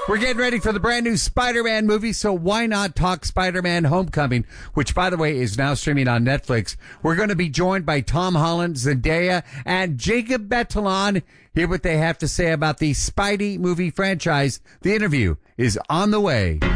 We're getting ready for the brand new Spider-Man movie, so why not talk Spider-Man Homecoming, which, by the way, is now streaming on Netflix. We're going to be joined by Tom Holland, Zendaya, and Jacob Batalon. Hear what they have to say about the Spidey movie franchise. The interview is on the way.